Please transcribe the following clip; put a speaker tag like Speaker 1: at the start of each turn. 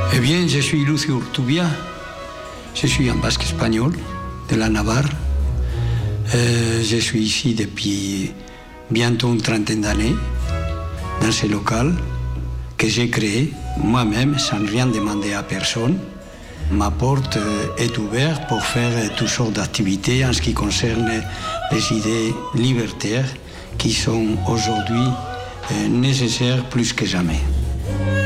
Speaker 1: Eh bien, je suis Lucio Urtubia. Je suis un basque espagnol de la Navarre. Je suis ici depuis bientôt une trentaine d'années, dans ce local que j'ai créé moi-même sans rien demander à personne. Ma porte est ouverte pour faire toutes sortes d'activités en ce qui concerne les idées libertaires qui sont aujourd'hui nécessaires plus que jamais.